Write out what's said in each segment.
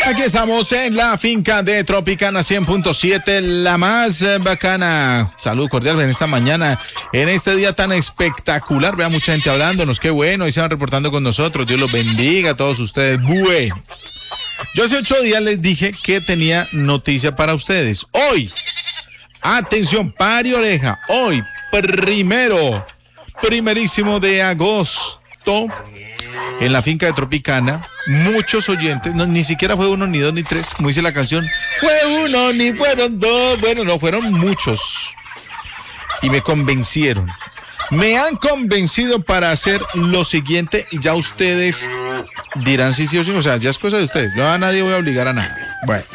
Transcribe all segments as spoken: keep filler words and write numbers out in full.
Aquí estamos en la finca de Tropicana cien punto siete, la más bacana. Salud cordial en esta mañana, en este día tan espectacular. Vea mucha gente hablándonos, qué bueno, y se van reportando con nosotros. Dios los bendiga a todos ustedes. Bueno, yo hace ocho días les dije que tenía noticia para ustedes. Hoy, atención, pare oreja. Hoy, primero, primerísimo de agosto, en la finca de Tropicana, muchos oyentes, no, ni siquiera fue uno, ni dos, ni tres, como dice la canción, fue uno, ni fueron dos, bueno, no, fueron muchos, y me convencieron, me han convencido para hacer lo siguiente, y ya ustedes dirán si sí o sí, o sea, ya es cosa de ustedes, yo a nadie voy a obligar a nada. Bueno,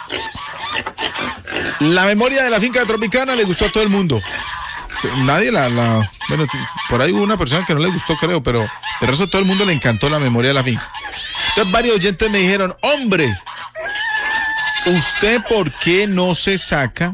la memoria de la finca de Tropicana le gustó a todo el mundo. Nadie la, la, bueno, por ahí hubo una persona que no le gustó, creo, pero de resto a todo el mundo le encantó la memoria de la finca. Entonces varios oyentes me dijeron, hombre, ¿usted por qué no se saca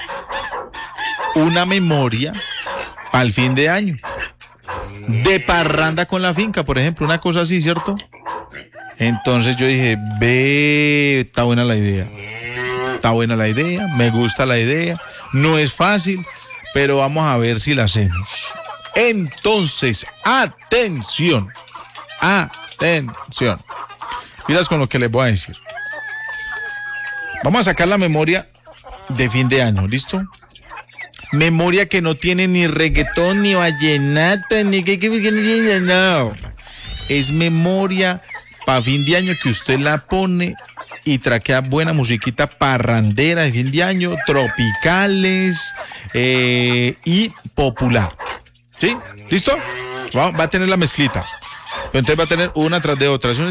una memoria al fin de año? De parranda con la finca, por ejemplo, una cosa así, ¿cierto? Entonces yo dije, ve, está buena la idea. Está buena la idea, me gusta la idea, no es fácil, pero vamos a ver si la hacemos. Entonces, atención, atención. Miras con lo que les voy a decir. Vamos a sacar la memoria de fin de año, ¿listo? Memoria que no tiene ni reggaetón, ni vallenato, ni que, que, que no. Es memoria para fin de año que usted la pone y traquea buena musiquita parrandera de fin de año, tropicales eh, y popular. ¿Sí? ¿Listo? Va, va a tener la mezclita. Pero entonces va a tener una tras de otra.